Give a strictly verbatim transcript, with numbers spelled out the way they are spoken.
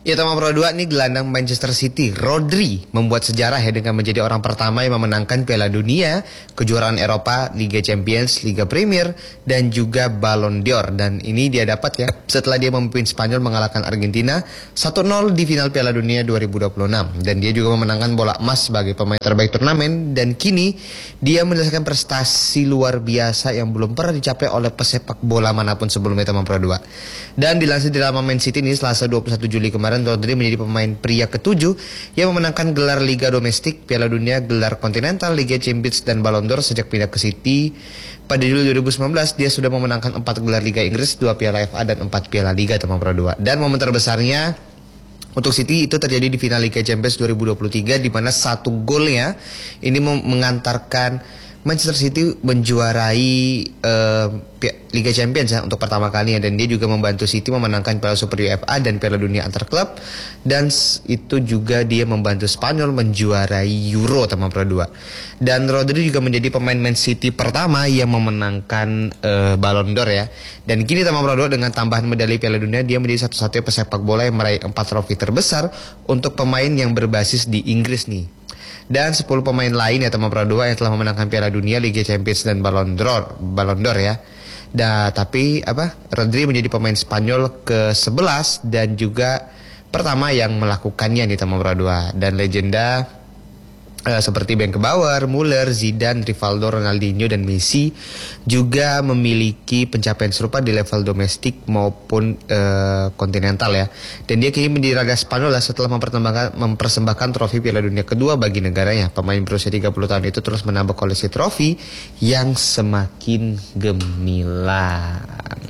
Ya, Tama Pro dua nih gelandang Manchester City, Rodri, membuat sejarah ya dengan menjadi orang pertama yang memenangkan Piala Dunia, kejuaraan Eropa, Liga Champions, Liga Premier, dan juga Ballon d'Or. Dan ini dia dapat ya setelah dia memimpin Spanyol mengalahkan Argentina satu nol di final Piala Dunia dua ribu dua puluh enam. Dan dia juga memenangkan bola emas sebagai pemain terbaik turnamen. Dan kini dia menyelesaikan prestasi luar biasa yang belum pernah dicapai oleh pesepak bola manapun sebelumnya, Tama Pro dua. Dan dilansir di laman Man City ini Selasa dua puluh satu Juli kemarin, Rodri menjadi pemain pria ketujuh yang memenangkan gelar Liga Domestik, Piala Dunia, gelar Kontinental, Liga Champions, dan Ballon d'Or sejak pindah ke City. Pada Juli dua ribu sembilan belas dia sudah memenangkan empat gelar Liga Inggris, dua Piala F A, dan empat Piala Liga, Tama Pro dua. Dan momen terbesarnya untuk City itu terjadi di final Liga Champions dua ribu dua puluh tiga, di mana satu golnya ini mengantarkan Manchester City menjuarai uh, Liga Champions ya untuk pertama kalinya, dan dia juga membantu City memenangkan Piala Super U E F A dan Piala Dunia antar klub, dan itu juga dia membantu Spanyol menjuarai Euro, Tama Pro dua. Dan Rodri juga menjadi pemain Man City pertama yang memenangkan uh, Ballon d'Or ya. Dan kini Tama Pro dua dengan tambahan medali Piala Dunia, dia menjadi satu-satunya pesepak bola yang meraih empat trofi terbesar untuk pemain yang berbasis di Inggris nih. Dan sepuluh pemain lain ya Tama Pro dua yang telah memenangkan Piala Dunia, Liga Champions, dan Ballon d'Or, Ballon d'Or ya. Da, tapi apa? Rodri menjadi pemain Spanyol ke sebelas dan juga pertama yang melakukannya di Tama Pro dua. Dan legenda Uh, seperti Beckenbauer, Müller, Zidane, Rivaldo, Ronaldinho, dan Messi juga memiliki pencapaian serupa di level domestik maupun uh, kontinental ya. Dan dia kini menjadi raga Spanyol setelah mempersembahkan, mempersembahkan trofi Piala Dunia kedua bagi negaranya. Pemain berusia tiga puluh tahun itu terus menambah koleksi trofi yang semakin gemilang.